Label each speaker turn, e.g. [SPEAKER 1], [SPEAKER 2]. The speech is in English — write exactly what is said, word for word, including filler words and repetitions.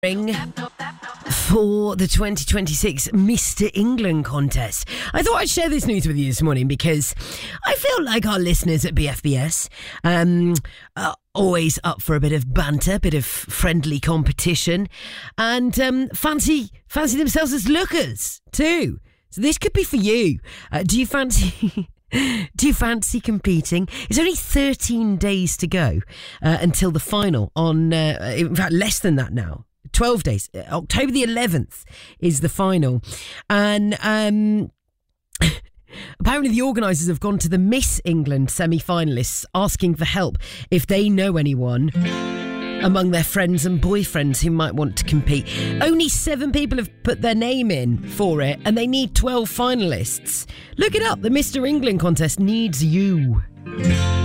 [SPEAKER 1] For the twenty twenty-six Mister England contest. I thought I'd share this news with you this morning because I feel like our listeners at B F B S um, are always up for a bit of banter, a bit of friendly competition, and um, fancy fancy themselves as lookers too. So this could be for you. Uh, do you fancy... Do you fancy competing? It's only thirteen days to go uh, until the final on, uh, in fact, less than that now. twelve days. October the eleventh is the final. And um, apparently the organisers have gone to the Miss England semi-finalists asking for help if they know anyone among their friends and boyfriends who might want to compete. Only seven people have put their name in for it, and they need twelve finalists. Look it up. The Mister England contest needs you.